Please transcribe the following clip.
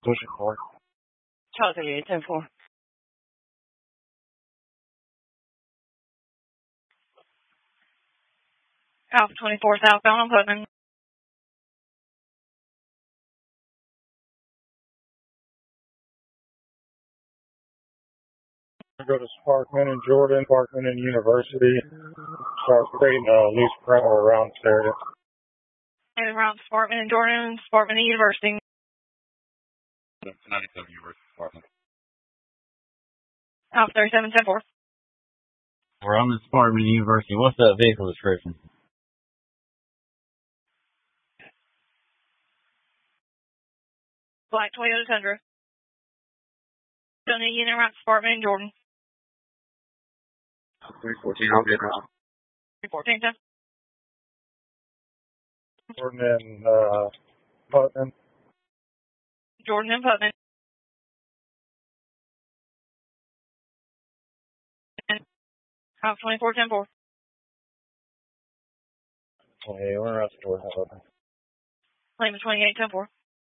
Push it forward. Charlie 38, 10-4. Alpha 24 southbound on Putnam. Go to Sparkman and Jordan, Sparkman and University. Start creating a loose perimeter around this area. And around Sparkman and Jordan, Sparkman and University. 97 University, Sparkman. Alpha 37, 10-4. We're on the Sparkman University. What's that vehicle description? Black Toyota Tundra. Don't need unit around Sparkman and Jordan. 314, I'll get around. 314, 10. Jordan and Putnam. Jordan and Putnam. Alpha 24, 10-4. 28, we're around Jordan and Putnam. Lima 28, 10-4.